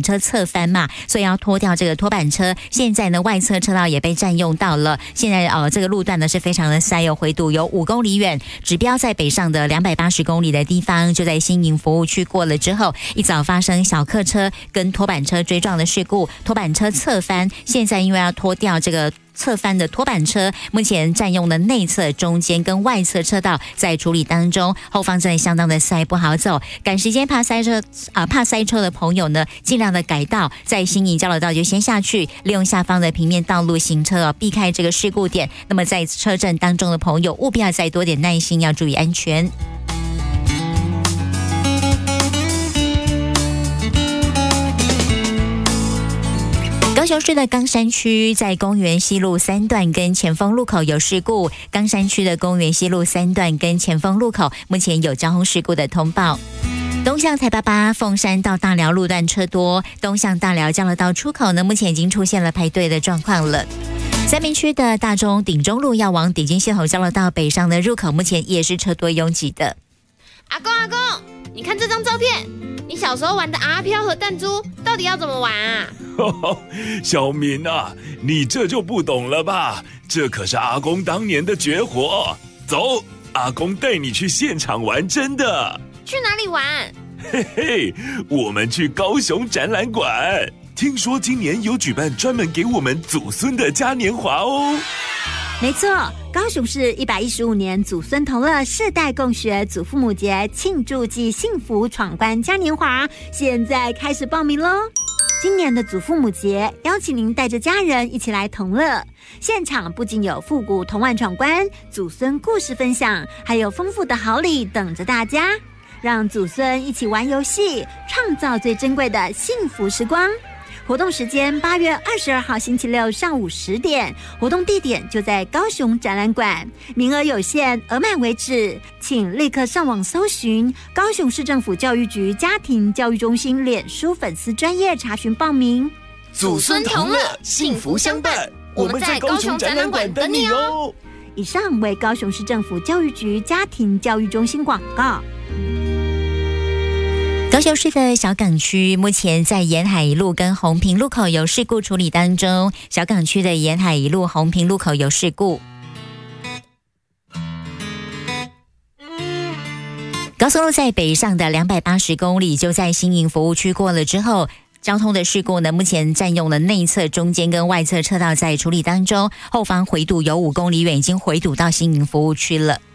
车侧翻嘛，所以要拖掉这个拖板车。现在呢，外侧车道也被占用到了。现在这个路段呢是非常的塞，有回堵有5公里远，指标在北上的280公里的地方，就在新营服务区过了之后，一早发生小客车跟拖板车追撞的事故，拖板车侧翻。现在因为要拖掉这个侧翻的拖板车，目前占用了内侧、中间跟外侧车道，在处理当中，后方真的相当的塞，不好走。赶时间怕塞车的朋友呢，尽量的改道，在新营交流道就先下去，利用下方的平面道路行车避开这个事故点。那么在车阵当中的朋友，务必要再多点耐心，要注意安全。高雄市的冈山区在公园西路3段跟前锋路口有事故，冈山区的公园西路3段跟前锋路口目前有交通事故的通报。东向台88凤山到大寮路段车多，东向大寮交流道出口呢，目前已经出现了排队的状况了。三民区的大中顶中路要往顶金线头交流道北上的入口，目前也是车多拥挤的。 阿公，你看这张照片，你小时候玩的阿飘和弹珠到底要怎么玩啊？ 小明啊，你这就不懂了吧？这可是阿公当年的绝活。走，阿公带你去现场玩真的。 去哪里玩？ 嘿嘿，我们去高雄展览馆。听说今年有举办专门给我们祖孙的嘉年华哦。 没错，高雄市115年祖孙同乐世代共学祖父母节庆祝暨幸福闯关嘉年华，现在开始报名咯。今年的祖父母节，邀请您带着家人一起来同乐。现场不仅有复古童玩闯关、祖孙故事分享，还有丰富的好礼等着大家，让祖孙一起玩游戏，创造最珍贵的幸福时光。活动时间8月22号星期六上午10点，活动地点就在高雄展览馆，名额有限，额满为止，请立刻上网搜寻高雄市政府教育局家庭教育中心脸书粉丝专页查询报名。 祖孙同乐，幸福相伴，我们在高雄展览馆等你哦。 以上为高雄市政府教育局家庭教育中心广告。 高雄市的小港区目前在沿海一路跟红屏路口有事故处理当中，小港区的沿海一路红屏路口有事故。高速路在北上的280公里，就在新营服务区过了之后，交通的事故呢，目前占用了内侧、中间跟外侧车道在处理当中，后方回堵有5公里远，已经回堵到新营服务区了。